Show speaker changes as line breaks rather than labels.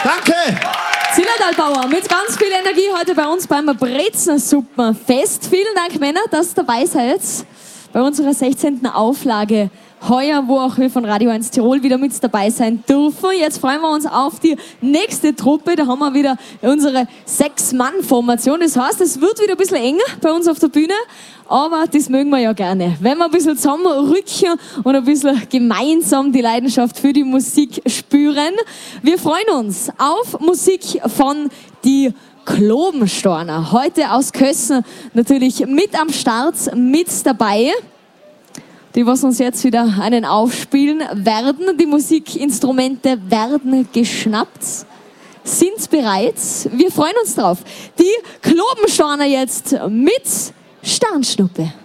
Danke!
Zillertalbauer mit ganz viel Energie heute bei uns beim Brezensuppenfest. Vielen Dank, Männer, dass ihr dabei seid bei unserer 16. Auflage heuer, wo auch wir von Radio 1 Tirol wieder mit dabei sein dürfen. Jetzt freuen wir uns auf die nächste Truppe. Da haben wir wieder unsere 6-Mann-Formation. Das heißt, es wird wieder ein bisschen enger bei uns auf der Bühne, aber das mögen wir ja gerne. Wenn wir ein bisschen zusammenrücken und ein bisschen gemeinsam die Leidenschaft für die Musik spüren. Wir freuen uns auf Musik von die Klobenstorner. Heute aus Kössen natürlich mit am Start, mit dabei. Die, was uns jetzt wieder einen aufspielen werden. Die Musikinstrumente werden geschnappt, sind bereit. Wir freuen uns drauf. Die Klobenstorner jetzt mit Sternschnuppe.